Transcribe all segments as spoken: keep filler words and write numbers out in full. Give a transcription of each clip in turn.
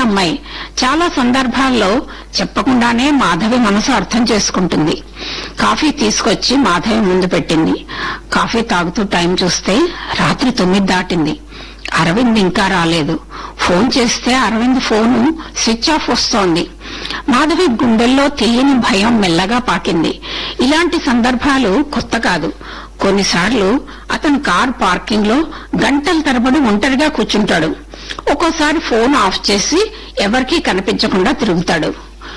అమ్మాయి. చాలా సందర్భాల్లో చెప్పకుండానే మాధవి మనసు అర్థం చేసుకుంటుంది. కాఫీ తీసుకొచ్చి మాధవి ముందు పెట్టింది. కాఫీ తాగుతూ టైం చూస్తే రాత్రి తొమ్మిది దాటింది. అరవింద్ ఇంకా రాలేదు. ఫోన్ చేస్తే అరవింద్ ఫోను స్విచ్ ఆఫ్ వస్తోంది. మాధవి గుండెల్లో తెలియని భయం మెల్లగా పాకింది. ఇలాంటి సందర్భాలు కొత్త కాదు. కొన్నిసార్లు అతను కార్ పార్కింగ్ లో గంటల తరబడి ఒంటరిగా కూర్చుంటాడు. ఒక్కోసారి ఫోన్ ఆఫ్ చేసి ఎవరికీ కనిపించకుండా తిరుగుతాడు.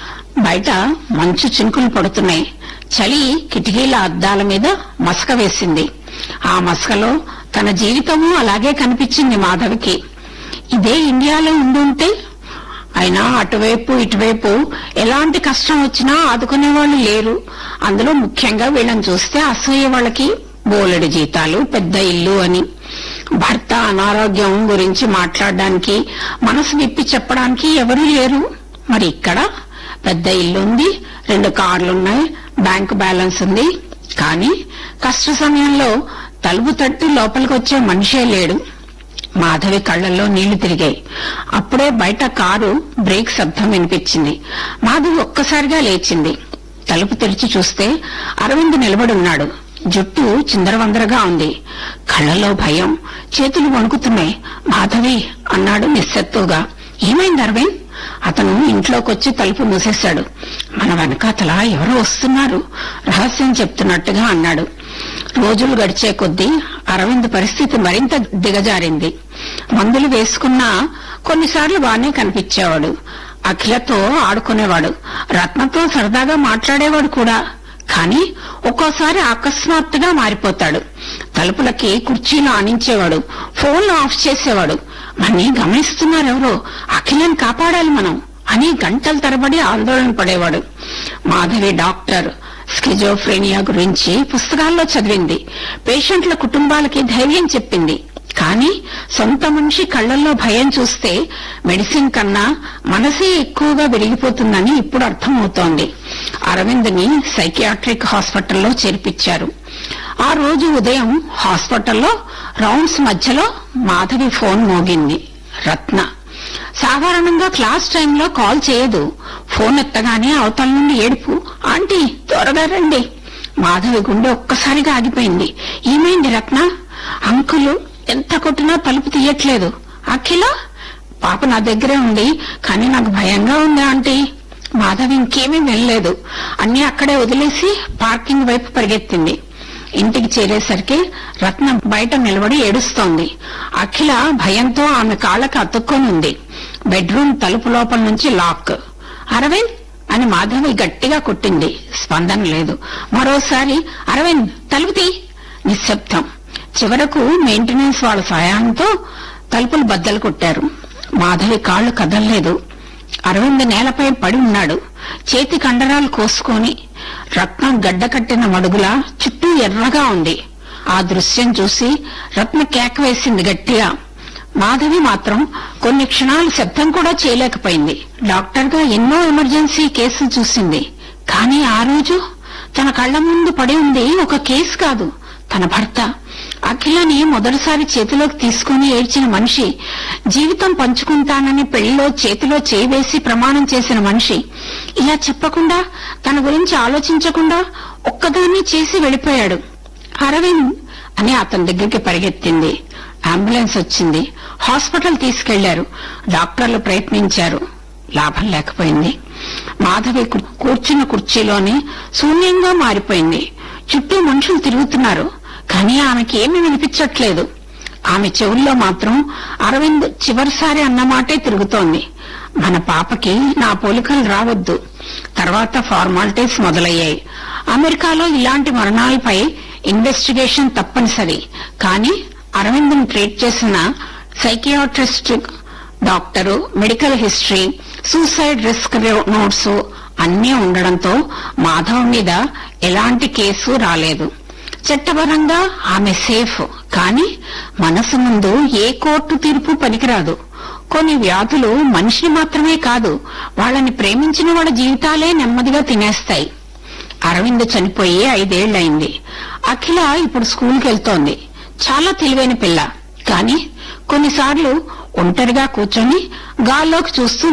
బయట మంచు చినుకులు పడుతున్నాయి. చలి కిటికీల అద్దాల మీద మసక వేసింది. ఆ మసకలో తన జీవితము అలాగే కనిపించింది మాధవికి. ఇదే ఇండియాలో ఉండుంటే అయినా అటువైపు ఇటువైపు ఎలాంటి కష్టం వచ్చినా ఆదుకునేవాళ్లు లేరు. అందులో ముఖ్యంగా వీళ్ళని చూస్తే అసూయ వాళ్ళకి. బోలెడు జీతాలు, పెద్ద ఇల్లు అని. భర్త అనారోగ్యం గురించి మాట్లాడడానికి, మనసు విప్పి చెప్పడానికి ఎవరూ లేరు. మరి ఇక్కడ పెద్ద ఇల్లుంది, రెండు కార్లున్నాయి, బ్యాంకు బ్యాలెన్స్ ఉంది. కానీ కష్ట సమయంలో తలుపు తట్టి లోపలికి వచ్చే మనిషే లేడు. మాధవి కళ్లల్లో నీళ్లు తిరిగాయి. అప్పుడే బయట కారు బ్రేక్ శబ్దం వినిపించింది. మాధవి ఒక్కసారిగా లేచింది. తలుపు తెరిచి చూస్తే అరవింద్ నిలబడున్నాడు. జుట్టు చిందరవందరగా ఉంది. కళ్లలో భయం, చేతులు వణుకుతున్నాయి. మాధవి అన్నాడు నిస్సత్తుగా. ఏమైంది అరవింద్? అతను ఇంట్లోకొచ్చి తలుపు మూసేశాడు. మన వెనకాతల ఎవరో వస్తున్నారు, రహస్యం చెప్తున్నట్టుగా అన్నాడు. రోజులు గడిచే కొద్దీ అరవింద్ పరిస్థితి మరింత దిగజారింది. మందులు వేసుకున్నా కొన్నిసార్లు బానే కనిపించేవాడు. అఖిలతో ఆడుకునేవాడు, రత్నతో సరదాగా మాట్లాడేవాడు కూడా. కానీ ఒక్కోసారి అకస్మాత్తుగా మారిపోతాడు. తలుపులకి కుర్చీలు ఆనించేవాడు, ఫోన్లు ఆఫ్ చేసేవాడు. మన్ని గమనిస్తున్నారెవరో, అఖిలని కాపాడాలి మనం అని గంటల తరబడి ఆందోళన పడేవాడు. మాధవి డాక్టర్, స్కిజోఫ్రేనియా గురించి పుస్తకాల్లో చదివింది. పేషెంట్ల కుటుంబాలకి ధైర్యం చెప్పింది. కానీ సొంత మనిషి కళ్లల్లో భయం చూస్తే మెడిసిన్ కన్నా మనసే ఎక్కువగా విరిగిపోతుందని ఇప్పుడు అర్థమవుతోంది. అరవింద్ ని సైకియాట్రిక్ హాస్పిటల్లో చేర్పించారు. ఆ రోజు ఉదయం హాస్పిటల్లో రౌండ్స్ మధ్యలో మాధవి ఫోన్ మోగింది. రత్న సాధారణంగా క్లాస్ టైంలో కాల్ చేయదు. ఫోన్ ఎత్తగానే అవతల నుండి ఏడుపు, ఆంటీ త్వరగా రండి. మాధవి గుండె ఒక్కసారిగా ఆగిపోయింది. ఏమైంది రత్న? అంకులు ఎంత కొట్టినా తలుపు తీయట్లేదు. అఖిల పాప నా దగ్గరే ఉంది, కానీ నాకు భయంగా ఉంది ఆంటీ. మాధవి ఇంకేమీ వెళ్ళలేదు. అన్నీ అక్కడే వదిలేసి పార్కింగ్ వైపు పరిగెత్తింది. ఇంటికి చేరేసరికి రత్న బయట నిలబడి ఏడుస్తోంది. అఖిల భయంతో ఆమె కాళ్ళకి అతుక్కొని ఉంది. బెడ్రూమ్ తలుపు లోపల నుంచి లాక్. అరవింద్ అని మాధవి గట్టిగా కొట్టింది. స్పందన లేదు. మరోసారి అరవింద్ తలుపు తీ. నిశ్శబ్దం. చివరకు మెయింటెనెన్స్ వాళ్ల సహాయంతో తలుపులు బద్దలు కొట్టారు. మాధవి కాళ్లు కదల్లేదు. అరవింద్ నేలపై పడి ఉన్నాడు. చేతి కండరాలు కోసుకొని రత్నం గడ్డ కట్టిన మడుగులా చుట్టూ ఎర్రగా ఉంది. ఆ దృశ్యం చూసి రత్న కేక వేసింది గట్టిగా. మాధవి మాత్రం కొన్ని క్షణాలు శబ్దం కూడా చేయలేకపోయింది. డాక్టర్ గా ఎన్నో ఎమర్జెన్సీ కేసులు చూసింది. కానీ ఆ రోజు తన కళ్ల ముందు పడి ఉంది ఒక కేసు కాదు, తన భర్త. అఖిలని మొదటిసారి చేతిలోకి తీసుకుని ఏడ్చిన మనిషి, జీవితం పంచుకుంటానని పెళ్లిలో చేతిలో చేయివేసి ప్రమాణం చేసిన మనిషి, ఇలా చెప్పకుండా తన గురించి ఆలోచించకుండా ఒక్కదాన్ని చేసి వెళ్లిపోయాడు. అరవింద్ అని అతని దగ్గరికి పరిగెత్తింది. అంబులెన్స్ వచ్చింది. హాస్పిటల్ తీసుకెళ్లారు. డాక్టర్లు ప్రయత్నించారు. లాభం లేకపోయింది. మాధవి కూర్చున్న కుర్చీలోనే శూన్యంగా మారిపోయింది. చుట్టూ మనుషులు తిరుగుతున్నారు, కానీ ఆమెకి ఏమీ వినిపించట్లేదు. ఆమె చెవుల్లో మాత్రం అరవింద్ చివరిసారి అన్నమాటే తిరుగుతోంది. మన పాపకి నా పోలికలు రావద్దు. తర్వాత ఫార్మాలిటీస్ మొదలయ్యాయి. అమెరికాలో ఇలాంటి మరణాలపై ఇన్వెస్టిగేషన్ తప్పనిసరి. కానీ అరవింద్ ని ట్రీట్ చేసిన psychiatrist doctor, medical history, suicide risk notes అన్నీ ఉండడంతో మాధవ్ మీద ఎలాంటి కేసు రాలేదు. చట్టపరంగా ఆమె సేఫ్. కానీ మనసు ముందు ఏ కోర్టు తీర్పు పనికిరాదు. కొన్ని వ్యాధులు మనిషిని మాత్రమే కాదు, వాళ్ళని ప్రేమించిన వాళ్ళ జీవితాలే నెమ్మదిగా తినేస్తాయి. అరవింద్ చనిపోయి ఐదేళ్లయింది. అఖిల ఇప్పుడు స్కూల్కి వెళ్తోంది. చాలా తెలివైన పిల్ల. కానీ కొన్నిసార్లు ఒంటరిగా కూర్చొని గాల్లోకి చూస్తూ